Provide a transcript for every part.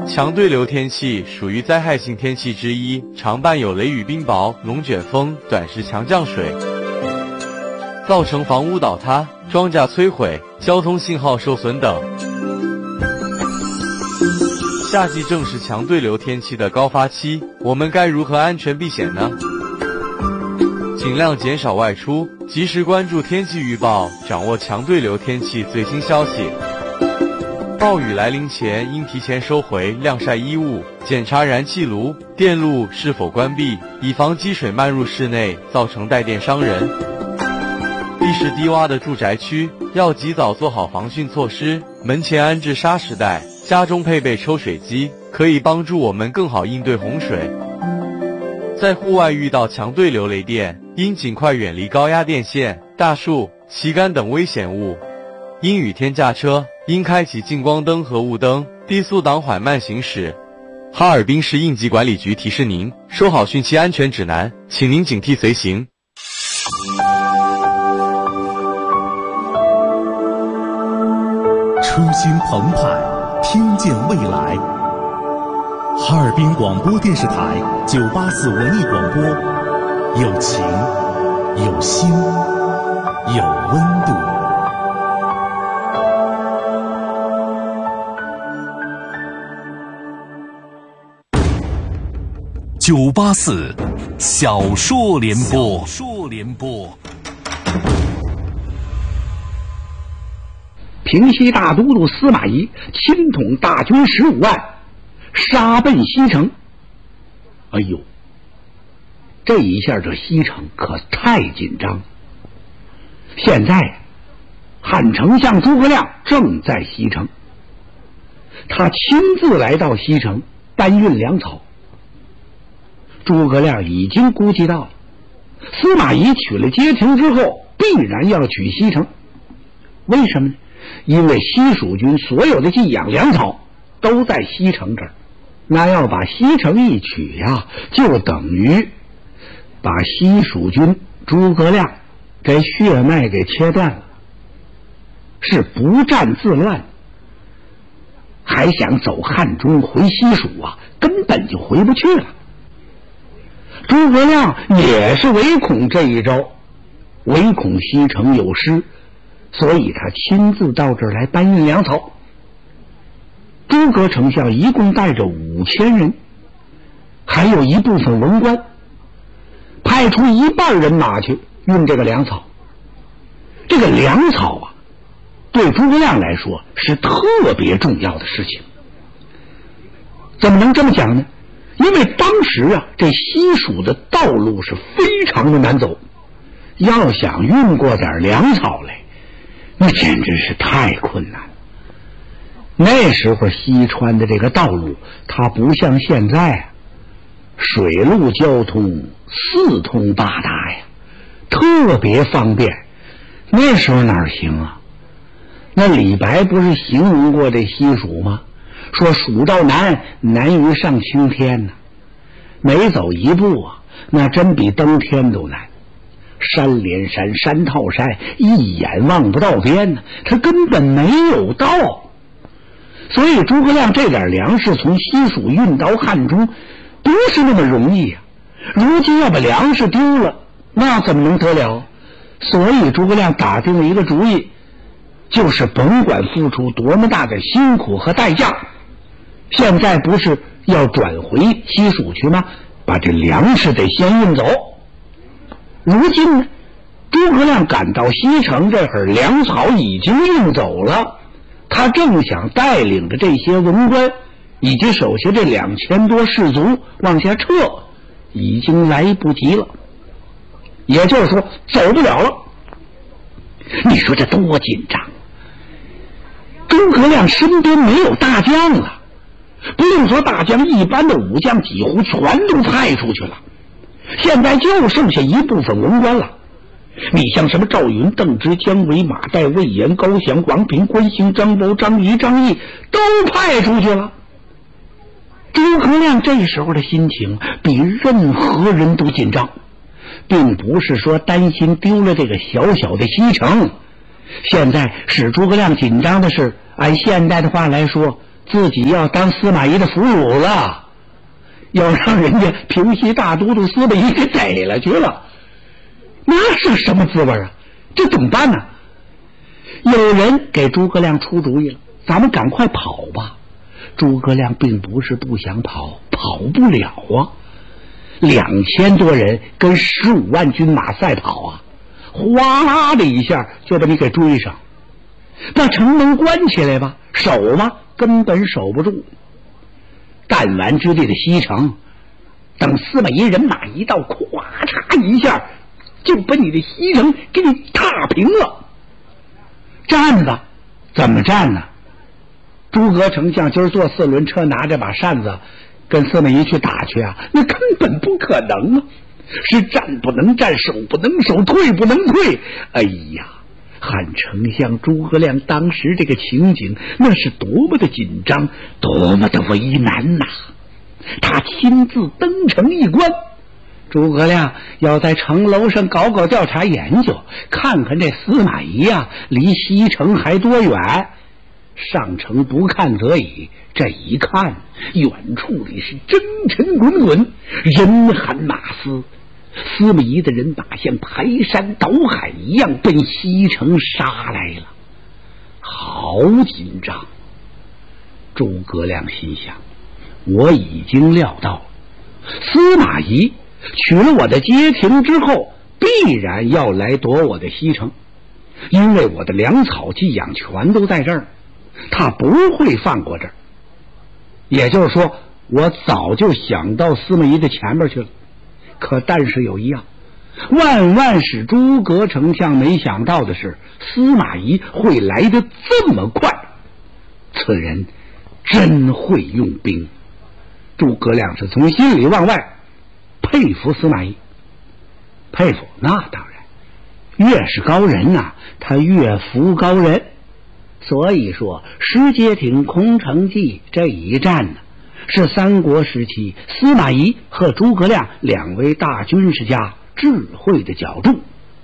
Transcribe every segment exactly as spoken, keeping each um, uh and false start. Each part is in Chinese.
强对流天气属于灾害性天气之一，常伴有雷雨冰雹、龙卷风、短时强降水，造成房屋倒塌、庄稼摧毁、交通信号受损等。夏季正是强对流天气的高发期，我们该如何安全避险呢？尽量减少外出，及时关注天气预报，掌握强对流天气最新消息。暴雨来临前，应提前收回晾晒衣物，检查燃气炉、电路是否关闭，以防积水漫入室内，造成带电伤人。地势低洼的住宅区要及早做好防汛措施，门前安置沙石带，家中配备抽水机，可以帮助我们更好应对洪水。在户外遇到强对流雷电，应尽快远离高压电线、大树、旗杆等危险物。阴雨天驾车，应开启近光灯和雾灯，低速档缓慢行驶。哈尔滨市应急管理局提示您，收好汛期安全指南，请您警惕随行。 初心澎湃，听见未来。哈尔滨广播电视台九八四文艺广播，有情，有心，有温度。九八四小说联播，小说联播。 平西大都督司马懿亲统大军十五万，杀奔西城。哎呦，这一下这西城可太紧张。现在汉丞相诸葛亮正在西城，他亲自来到西城搬运粮草。诸葛亮已经估计到司马懿取了街亭之后必然要取西城，为什么呢？因为西蜀军所有的寄养粮草都在西城这儿，那要把西城一取呀，就等于把西蜀军诸葛亮这血脉给切断了，是不战自乱，还想走汉中回西蜀啊，根本就回不去了。诸葛亮也是唯恐这一招，唯恐西城有失，所以他亲自到这儿来搬运粮草。诸葛丞相一共带着五千人，还有一部分文官，派出一半人马去运这个粮草。这个粮草啊，对诸葛亮来说是特别重要的事情。怎么能这么讲呢？因为当时啊，这西蜀的道路是非常的难走，要想运过点粮草来，那简直是太困难。那时候西川的这个道路，它不像现在水陆交通四通八达呀，特别方便。那时候哪行啊？那李白不是形容过这西蜀吗？说蜀道难，难于上青天呢、啊。每走一步啊，那真比登天都难。山连山，山套山，一眼望不到边呢，他根本没有道。所以诸葛亮这点粮食从西蜀运到汉中，不是那么容易啊。如今要把粮食丢了，那怎么能得了？所以诸葛亮打定了一个主意，就是甭管付出多么大的辛苦和代价，现在不是要转回西蜀去吗？把这粮食得先运走。如今呢，诸葛亮赶到西城这会儿，粮草已经运走了，他正想带领着这些文官以及手下这两千多士卒往下撤，已经来不及了，也就是说走不了了。你说这多紧张！诸葛亮身边没有大将了，不用说大将，一般的武将几乎全都派出去了，现在就剩下一部分文官了。你像什么赵云、邓芝、姜维、马岱、魏延、高翔、王平、关兴、张苞、张仪、张翼都派出去了。诸葛亮这时候的心情比任何人都紧张，并不是说担心丢了这个小小的西城，现在使诸葛亮紧张的是，按现代的话来说， 自己要当司马懿的俘虏了，要让人家平西大都督司马懿给逮了去了，那是什么滋味啊？这怎么办呢？有人给诸葛亮出主意了，咱们赶快跑吧。诸葛亮并不是不想跑，跑不了啊！两千多人跟十五万军马赛跑啊，哗啦的一下就把你给追上。把城门关起来吧，守吧，根本守不住。弹丸之地的西城，等司马懿人马一到，咵嚓一下就把你的西城给你踏平了。站吧，怎么站呢？诸葛丞相今儿坐四轮车，拿着把扇子跟司马懿去打去啊，那根本不可能啊！是战不能战，守不能守，退不能退。哎呀，汉丞相诸葛亮当时这个情景，那是多么的紧张，多么的为难呐！他亲自登城一观，诸葛亮要在城楼上搞搞调查研究，看看这司马懿啊，离西城还多远。上城不看则已，这一看，远处里是征尘滚滚，人喊马嘶，司马懿的人马像排山倒海一样奔西城杀来了，好紧张。诸葛亮心想，我已经料到了，司马懿取了我的街亭之后，必然要来夺我的西城，因为我的粮草寄养全都在这儿，他不会放过这儿。也就是说，我早就想到司马懿的前面去了。可但是有一样，万万使诸葛丞相没想到的是，司马懿会来得这么快。此人真会用兵。诸葛亮是从心里往外佩服司马懿，佩服那当然，越是高人呐、啊，他越服高人。所以说石阶亭空城计这一战呢，是三国时期司马懿和诸葛亮两位大军事家智慧的角度。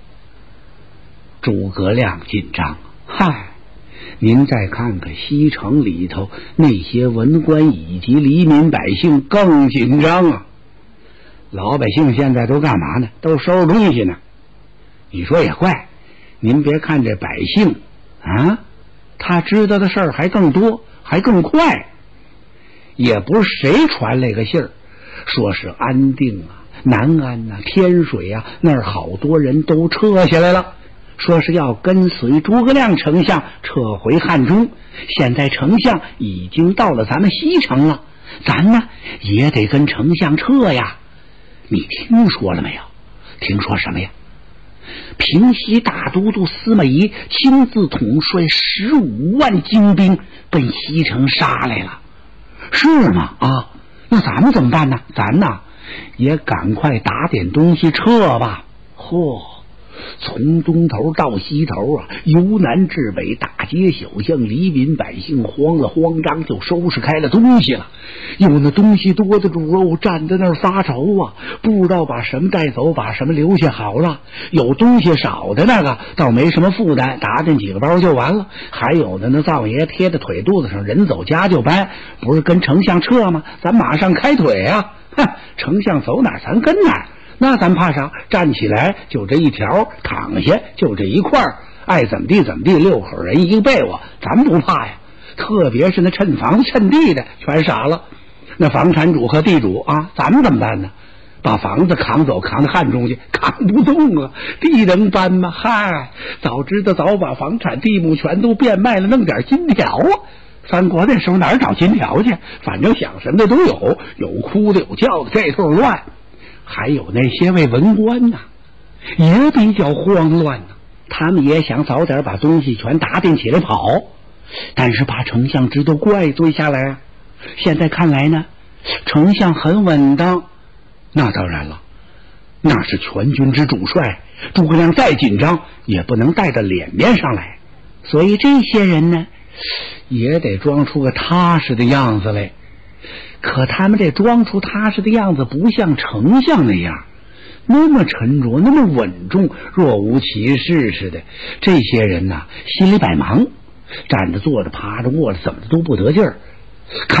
诸葛亮紧张，嗨，您再看看西城里头那些文官以及黎民百姓更紧张啊！老百姓现在都干嘛呢？都收拾东西呢。你说也怪，您别看这百姓啊，他知道的事儿还更多，还更快。也不是谁传来个信儿，说是安定啊、南安啊、天水啊，那儿好多人都撤下来了，说是要跟随诸葛亮丞相撤回汉中。现在丞相已经到了咱们西城了，咱呢也得跟丞相撤呀。你听说了没有？听说什么呀？平西大都督司马懿亲自统帅十五万精兵奔西城杀来了。是吗？啊，那咱们怎么办呢？咱呢也赶快打点东西撤吧。嚯，从东头到西头啊，由南至北，大街小巷，黎民百姓慌了慌张，就收拾开了东西了。有那东西多的主肉站在那儿发愁啊，不知道把什么带走，把什么留下好了。有东西少的那个倒没什么负担，打进几个包就完了。还有的那灶爷贴在腿肚子上，人走家就搬，不是跟丞相撤吗？咱马上开腿啊！哼，丞相走哪儿咱跟哪儿，那咱怕啥？站起来就这一条，躺下就这一块，爱怎么地怎么地，六口人一个被窝，咱不怕呀。特别是那趁房子趁地的全傻了。那房产主和地主啊，咱们怎么办呢？把房子扛走，扛到汉中去，扛不动啊。地能搬吗？嗨，早知道早把房产地目全都变卖了，弄点金条啊。三国那时候哪儿找金条去？反正想什么的都有，有哭的有叫的，这头乱。还有那些位文官呐、啊，也比较慌乱呐、啊。他们也想早点把东西全打点起来跑，但是怕丞相知道怪罪下来啊。现在看来呢，丞相很稳当。那当然了，那是全军之主帅，诸葛亮再紧张也不能带到脸面上来。所以这些人呢，也得装出个踏实的样子来。可他们这装出踏实的样子，不像丞相那样那么沉着，那么稳重，若无其事似的。这些人呐、啊，心里百忙，站着坐着趴着卧着怎么都不得劲儿。 看